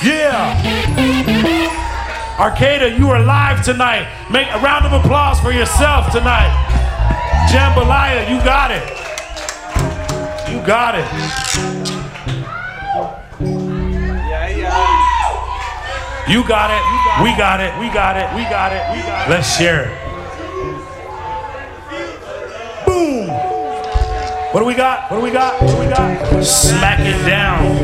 Yeah. Arcata, you are live tonight. Make a round of applause for yourself tonight. Jambalaya, you got it. You got it. You got it. We got it. We got it. We got it. We got it. Let's share it. Boom. What do we got? What do we got? What do we got? Smack it down.